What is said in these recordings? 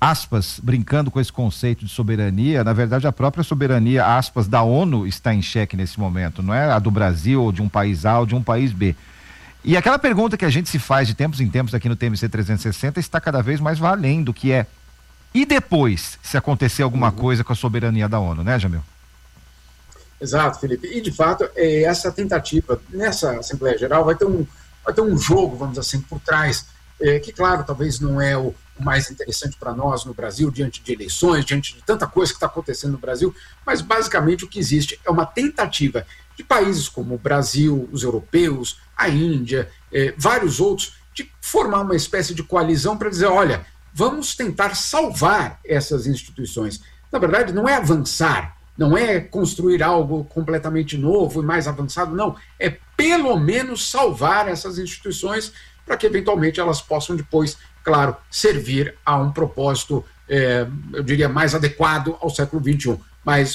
aspas, brincando com esse conceito de soberania, na verdade a própria soberania, aspas, da ONU está em xeque nesse momento, não é a do Brasil ou de um país A ou de um país B. E aquela pergunta que a gente se faz de tempos em tempos aqui no TMC 360 está cada vez mais valendo, que é: e depois, se acontecer alguma coisa com a soberania da ONU, né, Jamil? Exato, Felipe. E, de fato, essa tentativa, nessa Assembleia Geral, vai ter um jogo, vamos dizer assim, por trás, que, claro, talvez não é o mais interessante para nós no Brasil, diante de eleições, diante de tanta coisa que está acontecendo no Brasil, mas, basicamente, o que existe é uma tentativa de países como o Brasil, os europeus, a Índia, vários outros, de formar uma espécie de coalizão para dizer, olha, vamos tentar salvar essas instituições. Na verdade, não é avançar, não é construir algo completamente novo e mais avançado, não. É pelo menos salvar essas instituições para que, eventualmente, elas possam depois, claro, servir a um propósito, eu diria, mais adequado ao século XXI. Mas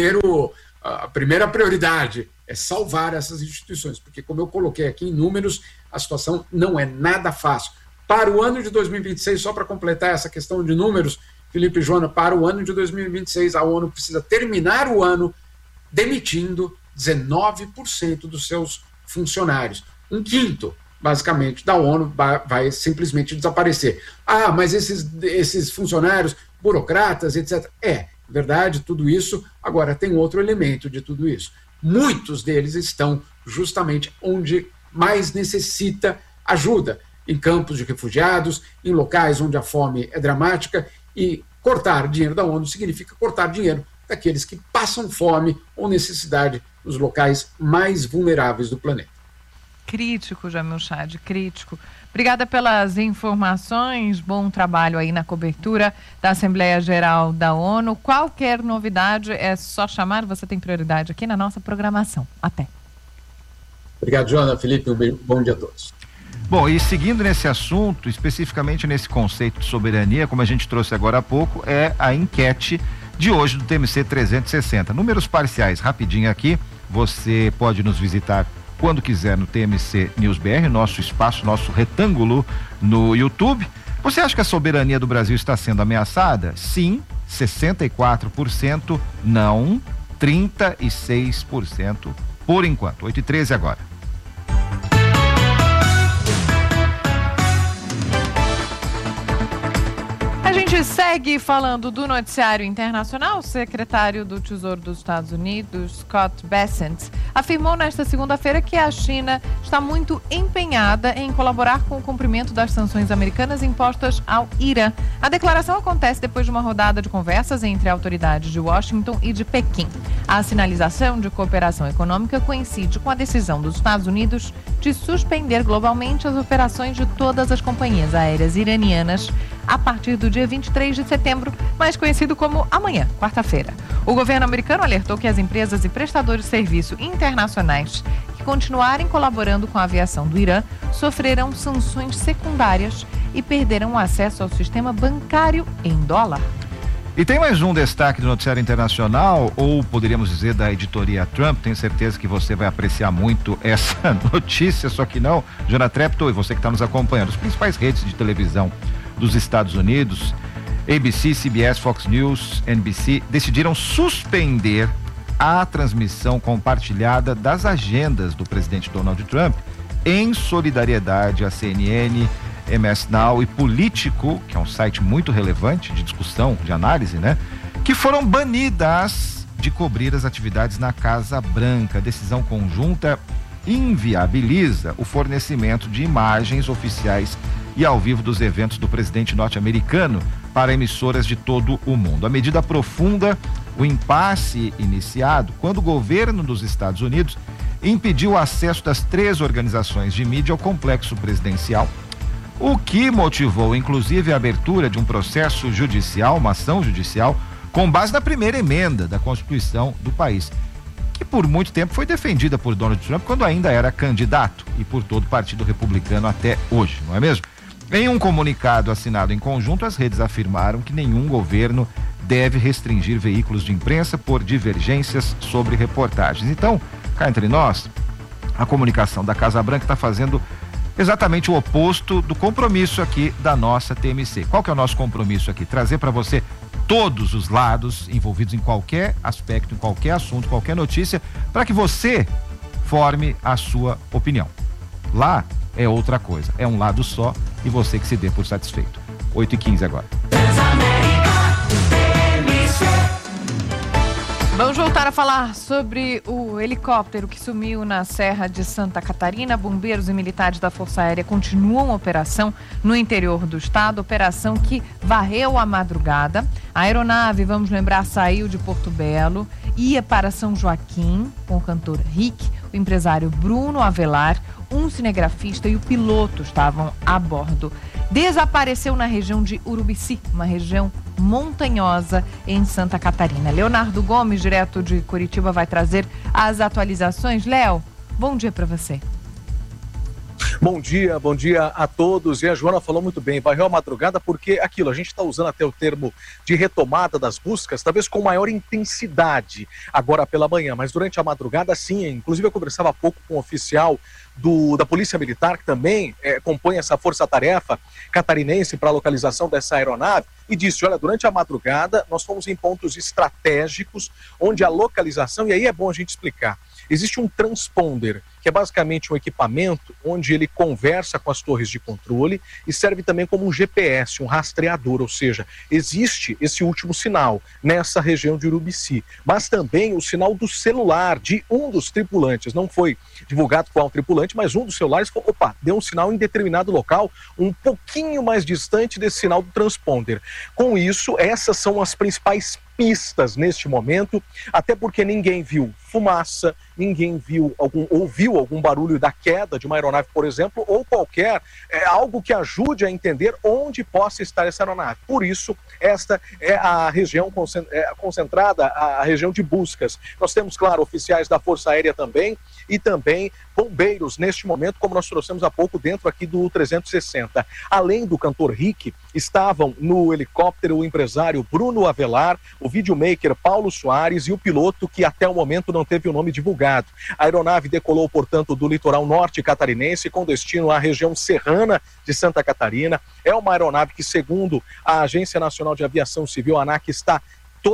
a primeira prioridade é salvar essas instituições, porque, como eu coloquei aqui em números, a situação não é nada fácil. Para o ano de 2026, só para completar essa questão de números, Felipe e Joana, para o ano de 2026, a ONU precisa terminar o ano demitindo 19% dos seus funcionários. Um quinto, basicamente, da ONU vai simplesmente desaparecer. Ah, mas esses funcionários, burocratas, etc. Verdade, tudo isso. Agora, tem outro elemento de tudo isso. Muitos deles estão justamente onde mais necessita ajuda, em campos de refugiados, em locais onde a fome é dramática, e cortar dinheiro da ONU significa cortar dinheiro daqueles que passam fome ou necessidade nos locais mais vulneráveis do planeta. Crítico, Jamil Chad, crítico. Obrigada pelas informações, bom trabalho aí na cobertura da Assembleia Geral da ONU. Qualquer novidade é só chamar, você tem prioridade aqui na nossa programação. Até. Obrigado, Joana, Felipe, bom dia a todos. Bom, e seguindo nesse assunto, especificamente nesse conceito de soberania, como a gente trouxe agora há pouco, é a enquete de hoje do TMC 360. Números parciais, rapidinho aqui, você pode nos visitar quando quiser no TMC News BR, nosso espaço, nosso retângulo no YouTube. Você acha que a soberania do Brasil está sendo ameaçada? Sim, 64%, não, 36% por enquanto. 8h13 agora. A gente segue falando do noticiário internacional. O secretário do Tesouro dos Estados Unidos, Scott Bessent, afirmou nesta segunda-feira que a China está muito empenhada em colaborar com o cumprimento das sanções americanas impostas ao Irã. A declaração acontece depois de uma rodada de conversas entre autoridades de Washington e de Pequim. A sinalização de cooperação econômica coincide com a decisão dos Estados Unidos de suspender globalmente as operações de todas as companhias aéreas iranianas a partir do dia 23 de setembro, mais conhecido como amanhã, quarta-feira. O governo americano alertou que as empresas e prestadores de serviço internacionais que continuarem colaborando com a aviação do Irã sofrerão sanções secundárias e perderão acesso ao sistema bancário em dólar. E tem mais um destaque do noticiário internacional, ou poderíamos dizer da editoria Trump. Tenho certeza que você vai apreciar muito essa notícia, só que não, Jana Trepto e você que está nos acompanhando. As principais redes de televisão dos Estados Unidos, ABC, CBS, Fox News, NBC, decidiram suspender a transmissão compartilhada das agendas do presidente Donald Trump em solidariedade à CNN, MS Now e Político, que é um site muito relevante de discussão, de análise, né? Que foram banidas de cobrir as atividades na Casa Branca. A decisão conjunta inviabiliza o fornecimento de imagens oficiais e ao vivo dos eventos do presidente norte-americano para emissoras de todo o mundo. A medida aprofunda o impasse iniciado quando o governo dos Estados Unidos impediu o acesso das 3 organizações de mídia ao complexo presidencial, o que motivou, inclusive, a abertura de um processo judicial, uma ação judicial, com base na primeira emenda da Constituição do país, que por muito tempo foi defendida por Donald Trump quando ainda era candidato e por todo o Partido Republicano até hoje, não é mesmo? Em um comunicado assinado em conjunto, as redes afirmaram que nenhum governo deve restringir veículos de imprensa por divergências sobre reportagens. Então, cá entre nós, a comunicação da Casa Branca está fazendo exatamente o oposto do compromisso aqui da nossa TMC. Qual que é o nosso compromisso aqui? Trazer para você todos os lados envolvidos em qualquer aspecto, em qualquer assunto, qualquer notícia, para que você forme a sua opinião. Lá é outra coisa, é um lado só e você que se dê por satisfeito. 8h15 agora. Vamos voltar a falar sobre o helicóptero que sumiu na Serra de Santa Catarina. Bombeiros e militares da Força Aérea continuam a operação no interior do estado, operação que varreu a madrugada. A aeronave, vamos lembrar, saiu de Porto Belo, ia para São Joaquim com o cantor Rick, o empresário Bruno Avelar, um cinegrafista e o piloto estavam a bordo. Desapareceu na região de Urubici, uma região montanhosa em Santa Catarina. Leonardo Gomes, direto de Curitiba, vai trazer as atualizações. Léo, bom dia para você. Bom dia a todos. E a Joana falou muito bem, varreu a madrugada porque a gente está usando até o termo de retomada das buscas, talvez com maior intensidade agora pela manhã, mas durante a madrugada sim. Inclusive eu conversava há pouco com um oficial da Polícia Militar, que também compõe essa força-tarefa catarinense para a localização dessa aeronave, e disse, olha, durante a madrugada nós fomos em pontos estratégicos onde a localização, e aí é bom a gente explicar, existe um transponder, que é basicamente um equipamento onde ele conversa com as torres de controle e serve também como um GPS, um rastreador, ou seja, existe esse último sinal nessa região de Urubici, mas também o sinal do celular de um dos tripulantes, não foi divulgado qual tripulante, mas um dos celulares deu um sinal em determinado local, um pouquinho mais distante desse sinal do transponder. Com isso, essas são as principais pistas neste momento, até porque ninguém viu fumaça, ninguém ouviu algum barulho da queda de uma aeronave, por exemplo, ou qualquer algo que ajude a entender onde possa estar essa aeronave. Por isso, esta é a região concentrada, a região de buscas. Nós temos, claro, oficiais da Força Aérea também, e também bombeiros neste momento, como nós trouxemos há pouco dentro aqui do 360. Além do cantor Rick, estavam no helicóptero o empresário Bruno Avelar, o videomaker Paulo Soares e o piloto, que até o momento não teve o nome divulgado. A aeronave decolou, portanto, do litoral norte catarinense com destino à região serrana de Santa Catarina. É uma aeronave que, segundo a Agência Nacional de Aviação Civil, a ANAC, está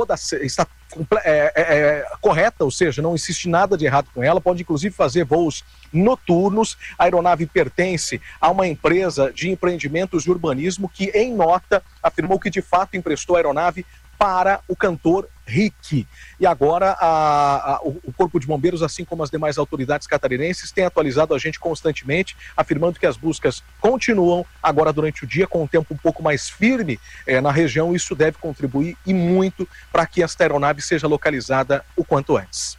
correta, ou seja, não existe nada de errado com ela, pode inclusive fazer voos noturnos. A aeronave pertence a uma empresa de empreendimentos e urbanismo que, em nota, afirmou que de fato emprestou a aeronave para o cantor Rick. E agora o Corpo de Bombeiros, assim como as demais autoridades catarinenses, têm atualizado a gente constantemente, afirmando que as buscas continuam agora durante o dia, com um tempo um pouco mais firme na região. Isso deve contribuir e muito para que esta aeronave seja localizada o quanto antes.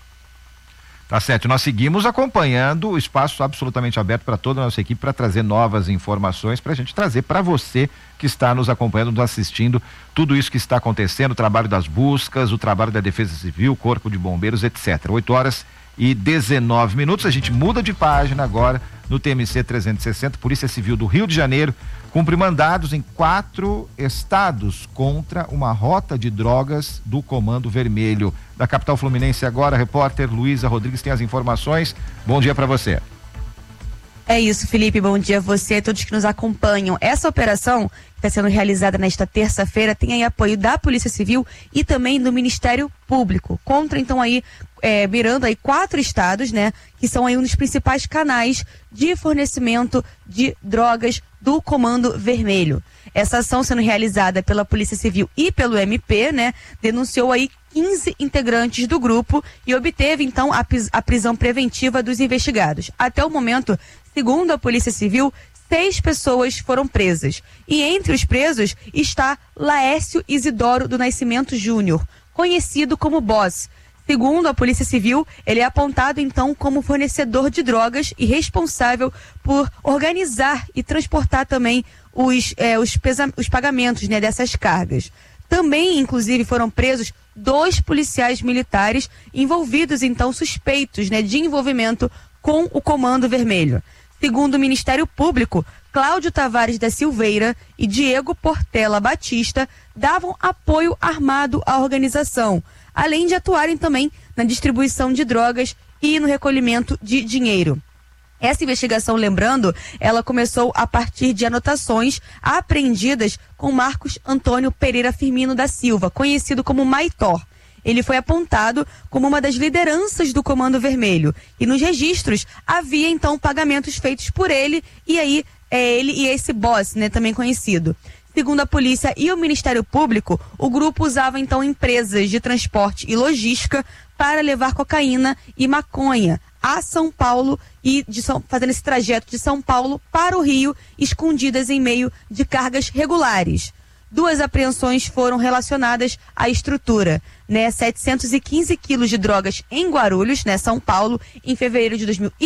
Tá certo, nós seguimos acompanhando, o espaço absolutamente aberto para toda a nossa equipe para trazer novas informações, para a gente trazer para você que está nos acompanhando, nos assistindo, tudo isso que está acontecendo, o trabalho das buscas, o trabalho da Defesa Civil, Corpo de Bombeiros, etc. 8h19, a gente muda de página agora no TMC 360, Polícia Civil do Rio de Janeiro cumpre mandados em 4 estados contra uma rota de drogas do Comando Vermelho. Da capital fluminense agora, a repórter Luísa Rodrigues tem as informações. Bom dia para você. É isso, Felipe, bom dia a você e a todos que nos acompanham. Essa operação que está sendo realizada nesta terça-feira tem aí apoio da Polícia Civil e também do Ministério Público, contra então aí, mirando aí 4 estados, né, que são aí um dos principais canais de fornecimento de drogas do Comando Vermelho. Essa ação sendo realizada pela Polícia Civil e pelo MP, né, denunciou aí 15 integrantes do grupo e obteve então a prisão preventiva dos investigados. Até o momento, segundo a Polícia Civil, 6 pessoas foram presas. E entre os presos está Laércio Isidoro do Nascimento Júnior, conhecido como Boss. Segundo a Polícia Civil, ele é apontado então como fornecedor de drogas e responsável por organizar e transportar também os pagamentos, né, dessas cargas. Também, inclusive, foram presos 2 policiais militares envolvidos, então, suspeitos, né, de envolvimento com o Comando Vermelho. Segundo o Ministério Público, Cláudio Tavares da Silveira e Diego Portela Batista davam apoio armado à organização, além de atuarem também na distribuição de drogas e no recolhimento de dinheiro. Essa investigação, lembrando, ela começou a partir de anotações apreendidas com Marcos Antônio Pereira Firmino da Silva, conhecido como Maitor. Ele foi apontado como uma das lideranças do Comando Vermelho. E nos registros havia, então, pagamentos feitos por ele, e aí ele e esse boss, né, também conhecido. Segundo a polícia e o Ministério Público, o grupo usava, então, empresas de transporte e logística para levar cocaína e maconha a São Paulo e fazendo esse trajeto de São Paulo para o Rio, escondidas em meio de cargas regulares. 2 apreensões foram relacionadas à estrutura, né? 715 quilos de drogas em Guarulhos, né? São Paulo, em fevereiro de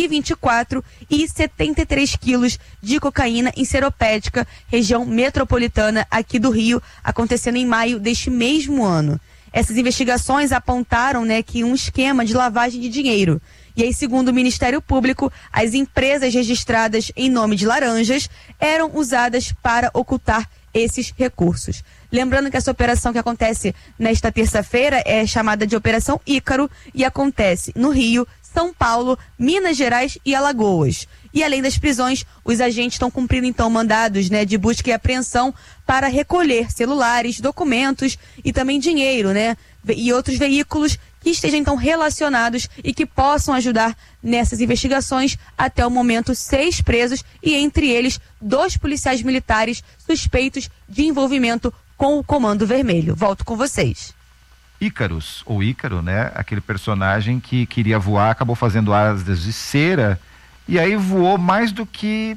2024, e 73 quilos de cocaína em Seropédica, região metropolitana aqui do Rio, acontecendo em maio deste mesmo ano. Essas investigações apontaram, né, que um esquema de lavagem de dinheiro. E aí, segundo o Ministério Público, as empresas registradas em nome de laranjas eram usadas para ocultar esses recursos. Lembrando que essa operação que acontece nesta terça-feira é chamada de Operação Ícaro e acontece no Rio, São Paulo, Minas Gerais e Alagoas. E além das prisões, os agentes estão cumprindo então mandados, né, de busca e apreensão para recolher celulares, documentos e também dinheiro, né, e outros veículos que estejam então relacionados e que possam ajudar nessas investigações. Até o momento, 6 presos e entre eles 2 policiais militares suspeitos de envolvimento com o Comando Vermelho. Volto com vocês. Ícaros, ou Ícaro, né? Aquele personagem que queria voar, acabou fazendo asas de cera e aí voou mais do que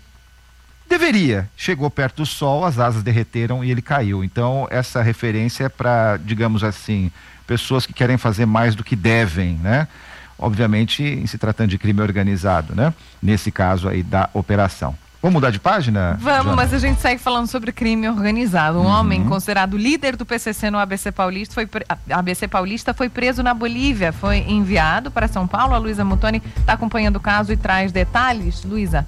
deveria. Chegou perto do sol, as asas derreteram e ele caiu. Então, essa referência é para, digamos assim, pessoas que querem fazer mais do que devem, né? Obviamente, em se tratando de crime organizado, né? Nesse caso aí da operação. Vamos mudar de página? Vamos, Joana? mas a gente segue falando sobre crime organizado. Um homem considerado líder do PCC no ABC Paulista foi preso na Bolívia, foi enviado para São Paulo. A Luísa Mutoni está acompanhando o caso e traz detalhes. Luísa.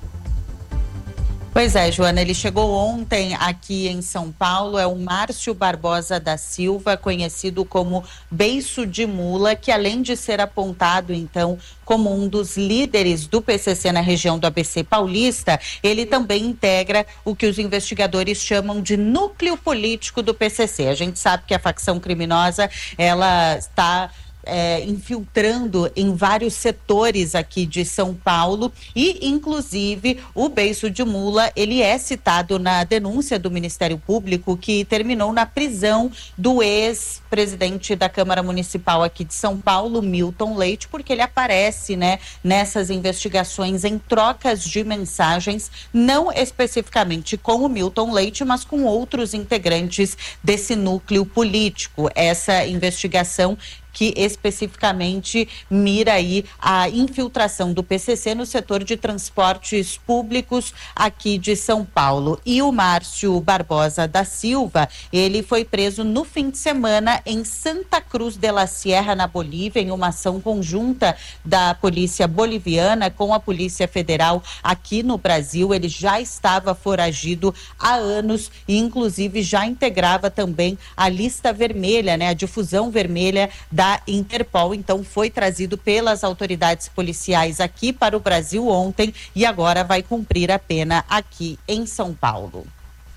Pois é, Joana, ele chegou ontem aqui em São Paulo, é o Márcio Barbosa da Silva, conhecido como Beiço de Mula, que além de ser apontado, então, como um dos líderes do PCC na região do ABC Paulista, ele também integra o que os investigadores chamam de núcleo político do PCC. A gente sabe que a facção criminosa, ela está infiltrando em vários setores aqui de São Paulo e, inclusive, o Beiço de Mula, ele é citado na denúncia do Ministério Público que terminou na prisão do ex-presidente da Câmara Municipal aqui de São Paulo, Milton Leite, porque ele aparece, né, nessas investigações em trocas de mensagens, não especificamente com o Milton Leite, mas com outros integrantes desse núcleo político. Essa investigação que especificamente mira aí a infiltração do PCC no setor de transportes públicos aqui de São Paulo. E o Márcio Barbosa da Silva, ele foi preso no fim de semana em Santa Cruz de la Sierra, na Bolívia, em uma ação conjunta da polícia boliviana com a Polícia Federal aqui no Brasil. Ele já estava foragido há anos e, inclusive, já integrava também a lista vermelha, né, a difusão vermelha da Interpol. Então foi trazido pelas autoridades policiais aqui para o Brasil ontem e agora vai cumprir a pena aqui em São Paulo.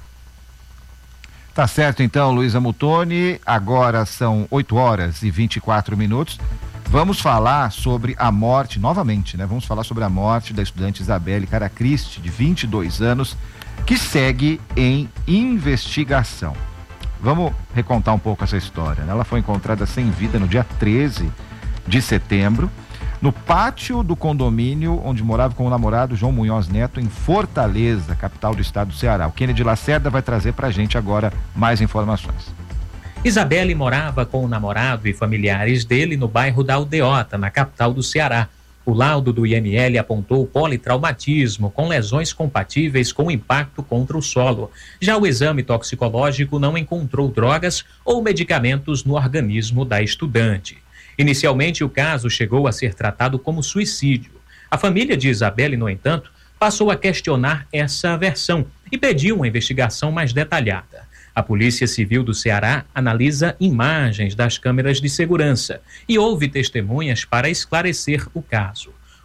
Tá certo então, Luísa Mutoni, agora são 8h24. Vamos falar sobre a morte, novamente, né? Vamos falar sobre a morte da estudante Isabelle Caracristi, de 22 anos, que segue em investigação. Vamos recontar um pouco essa história, né? Ela foi encontrada sem vida no dia 13 de setembro, no pátio do condomínio onde morava com o namorado João Munhoz Neto, em Fortaleza, capital do estado do Ceará. O Kennedy Lacerda vai trazer pra gente agora mais informações. Isabelle morava com o namorado e familiares dele no bairro da Aldeota, na capital do Ceará. O laudo do IML apontou politraumatismo com lesões compatíveis com impacto contra o solo. Já o exame toxicológico não encontrou drogas ou medicamentos no organismo da estudante. Inicialmente, o caso chegou a ser tratado como suicídio. A família de Isabelle, no entanto, passou a questionar essa versão e pediu uma investigação mais detalhada. A Polícia Civil do Ceará analisa imagens das câmeras de segurança e houve testemunhas para esclarecer o caso.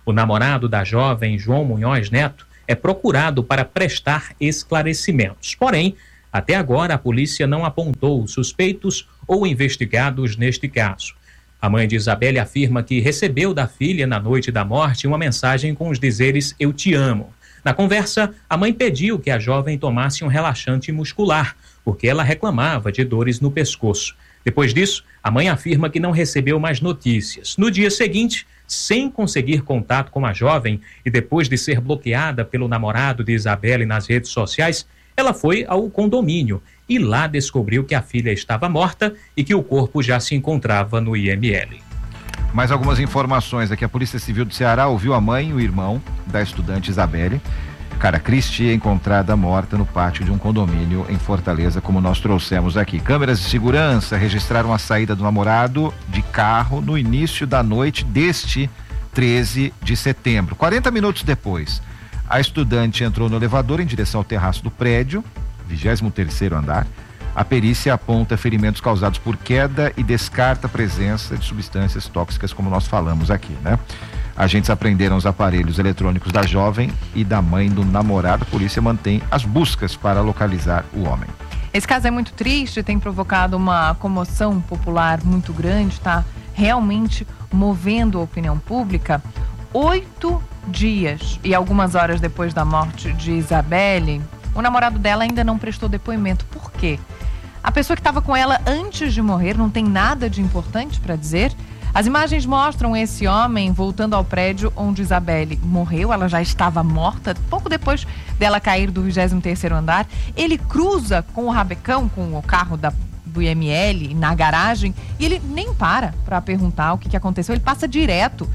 O namorado da jovem, João Munhoz Neto, é procurado para prestar esclarecimentos. Porém, até agora a polícia não apontou suspeitos ou investigados neste caso. A mãe de Isabelle afirma que recebeu da filha, na noite da morte, uma mensagem com os dizeres "eu te amo". Na conversa, a mãe pediu que a jovem tomasse um relaxante muscular, porque ela reclamava de dores no pescoço. Depois disso, a mãe afirma que não recebeu mais notícias. No dia seguinte, sem conseguir contato com a jovem e depois de ser bloqueada pelo namorado de Isabelle nas redes sociais, ela foi ao condomínio e lá descobriu que a filha estava morta e que o corpo já se encontrava no IML. Mais algumas informações aqui. A Polícia Civil do Ceará ouviu a mãe e o irmão da estudante Isabelle Cara Cristi, encontrada morta no pátio de um condomínio em Fortaleza, como nós trouxemos aqui. Câmeras de segurança registraram a saída do namorado de carro no início da noite deste 13 de setembro. 40 minutos depois, a estudante entrou no elevador em direção ao terraço do prédio, 23º andar. A perícia aponta ferimentos causados por queda e descarta a presença de substâncias tóxicas, como nós falamos aqui, né? Agentes apreenderam os aparelhos eletrônicos da jovem e da mãe do namorado. A polícia mantém as buscas para localizar o homem. Esse caso é muito triste, tem provocado uma comoção popular muito grande, tá realmente movendo a opinião pública. 8 dias e algumas horas depois da morte de Isabelle, o namorado dela ainda não prestou depoimento. Por quê? A pessoa que estava com ela antes de morrer não tem nada de importante para dizer. As imagens mostram esse homem voltando ao prédio onde Isabelle morreu. Ela já estava morta pouco depois dela cair do 23º andar. Ele cruza com o rabecão, com o carro do IML na garagem, e ele nem para perguntar o que aconteceu. Ele passa direto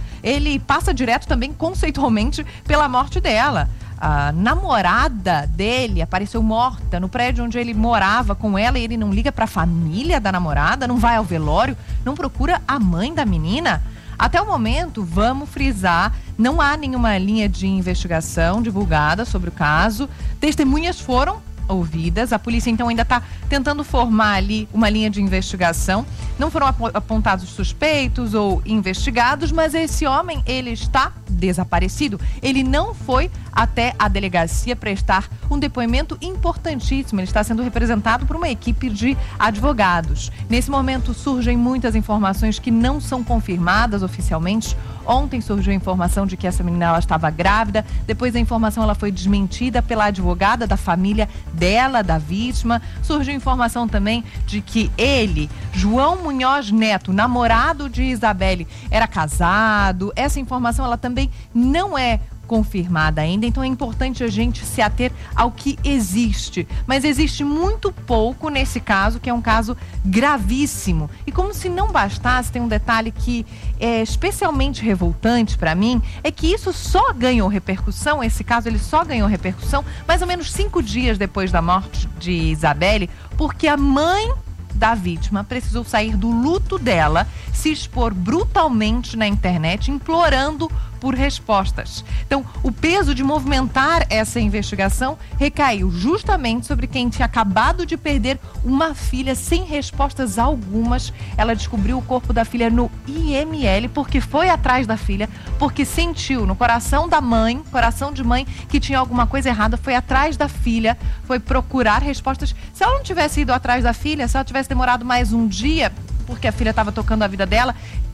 também conceitualmente pela morte dela. A namorada dele apareceu morta no prédio onde ele morava com ela, e ele não liga para a família da namorada, não vai ao velório, não procura a mãe da menina. Até o momento, vamos frisar, não há nenhuma linha de investigação divulgada sobre o caso. Testemunhas foram ouvidas, a polícia então ainda está tentando formar ali uma linha de investigação. Não foram apontados suspeitos ou investigados, mas esse homem, ele está desaparecido. Ele não foi até a delegacia prestar um depoimento importantíssimo. Ele está sendo representado por uma equipe de advogados. Nesse momento surgem muitas informações que não são confirmadas oficialmente. Ontem surgiu a informação de que essa menina ela estava grávida. Depois a informação ela foi desmentida pela advogada da família dela, da vítima. Surgiu informação também de que ele, João Munhoz Neto, namorado de Isabelle, era casado. Essa informação ela também não é confirmada ainda, então é importante a gente se ater ao que existe. Mas existe muito pouco nesse caso, que é um caso gravíssimo. E como se não bastasse, tem um detalhe que é especialmente revoltante para mim, é que isso só ganhou repercussão, esse caso ele só ganhou repercussão mais ou menos 5 dias depois da morte de Isabelle, porque a mãe da vítima precisou sair do luto dela, se expor brutalmente na internet, implorando por respostas. Então, o peso de movimentar essa investigação recaiu justamente sobre quem tinha acabado de perder uma filha sem respostas algumas. Ela descobriu o corpo da filha no IML, porque foi atrás da filha, porque sentiu no coração da mãe, coração de mãe, que tinha alguma coisa errada, foi atrás da filha, foi procurar respostas. Se ela não tivesse ido atrás da filha, se ela tivesse demorado mais um dia, porque a filha estava tocando a vida dela,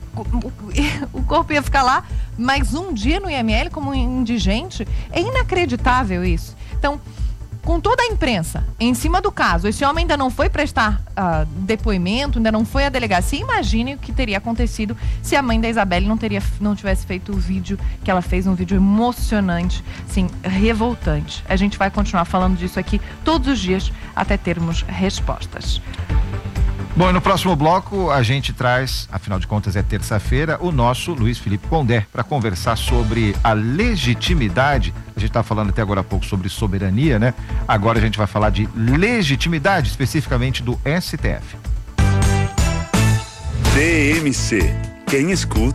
o corpo ia ficar lá mais um dia no IML como indigente. É inacreditável isso. Então, com toda a imprensa em cima do caso, esse homem ainda não foi prestar depoimento, ainda não foi à delegacia. Imagine o que teria acontecido se a mãe da Isabelle não tivesse feito o vídeo que ela fez, um vídeo emocionante, assim, revoltante. A gente vai continuar falando disso aqui todos os dias até termos respostas. Bom, e no próximo bloco a gente traz, afinal de contas é terça-feira, o nosso Luiz Felipe Pondé para conversar sobre a legitimidade. A gente está falando até agora há pouco sobre soberania, né? Agora a gente vai falar de legitimidade, especificamente do STF. DMC. Quem escuta